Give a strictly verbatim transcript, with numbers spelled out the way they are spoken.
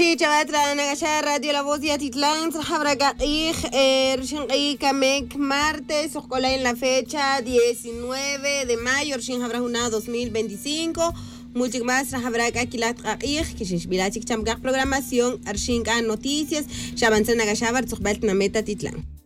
Sí, chavatra, nagasha radio La Voz de Atitlán, Trajabraca, Mek martes, Ojola en la fecha diecinueve de mayo, Rshin Habrajuna dos mil veinticinco. Muchas más, Trajabraca, Kilat Ig, Kishishbilachik Chamgak programación, Arshin Noticias, Shabanza Nagashabar, Tzokbalt Nameta Titlán.